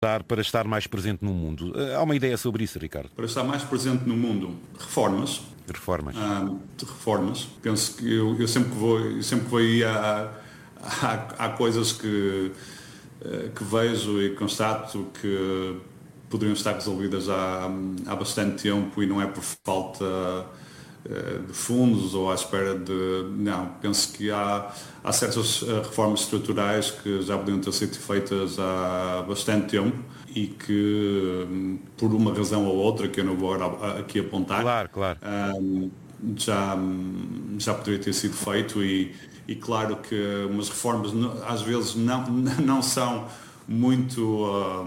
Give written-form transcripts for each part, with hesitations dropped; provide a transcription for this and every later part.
para estar mais presente no mundo. Há uma ideia sobre isso, Ricardo? Para estar mais presente no mundo, reformas. Reformas. De reformas. Penso que eu sempre que vou aí há coisas que vejo e constato que poderiam estar resolvidas há bastante tempo e não é por falta de fundos ou à espera de... Não, penso que há certas reformas estruturais que já podiam ter sido feitas há bastante tempo e que, por uma razão ou outra, que eu não vou agora aqui apontar, Claro. Já poderia ter sido feito e claro que umas reformas às vezes não são muito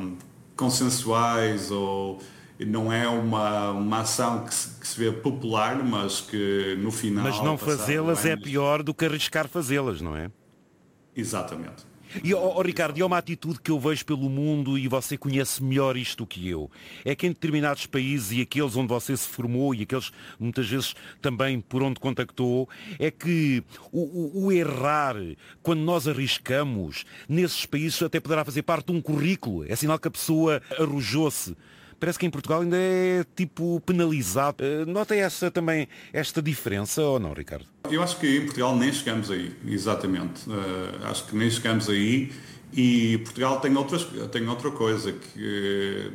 consensuais ou não é uma ação que se vê popular, mas que no final... Mas não fazê-las é pior do que arriscar fazê-las, não é? Exatamente. E, Ricardo, e há uma atitude que eu vejo pelo mundo, e você conhece melhor isto do que eu, é que em determinados países e aqueles onde você se formou e aqueles muitas vezes também por onde contactou, é que o errar, quando nós arriscamos, nesses países até poderá fazer parte de um currículo. É sinal que a pessoa arrojou-se. Parece que em Portugal ainda é tipo penalizado. Nota esta diferença ou não, Ricardo? Eu acho que em Portugal nem chegamos aí, exatamente. Acho que nem chegamos aí e Portugal tem outra coisa que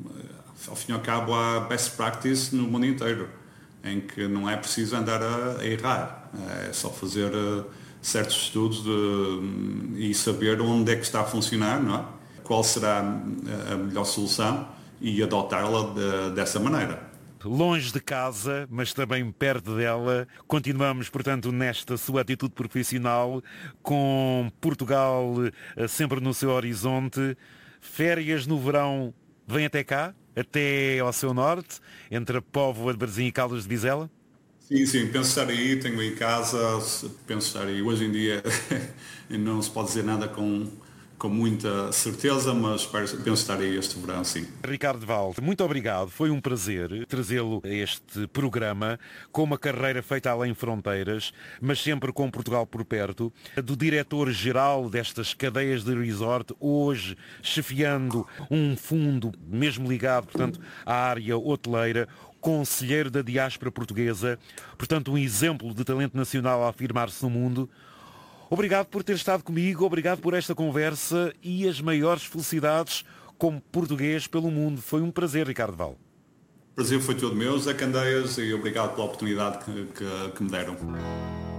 ao fim e ao cabo há best practice no mundo inteiro, em que não é preciso andar a errar, é só fazer certos estudos e saber onde é que está a funcionar, não é? Qual será a melhor solução e adotá-la dessa maneira. Longe de casa, mas também perto dela. Continuamos, portanto, nesta sua atitude profissional, com Portugal sempre no seu horizonte. Férias no verão, vem até cá, até ao seu norte, entre a Póvoa de Varzim e Caldas de Vizela? Sim, penso estar aí, tenho em casa, penso estar aí. Hoje em dia não se pode dizer nada com muita certeza, mas penso estar aí este verão, sim. Ricardo Valde, muito obrigado. Foi um prazer trazê-lo a este programa, com uma carreira feita além fronteiras, mas sempre com Portugal por perto. Do diretor-geral destas cadeias de resort, hoje chefiando um fundo mesmo ligado, portanto, à área hoteleira, conselheiro da diáspora portuguesa, portanto, um exemplo de talento nacional a afirmar-se no mundo. Obrigado por ter estado comigo, obrigado por esta conversa e as maiores felicidades como português pelo mundo. Foi um prazer, Ricardo Val. O prazer foi todo meu, Zé Candeias, e obrigado pela oportunidade que me deram.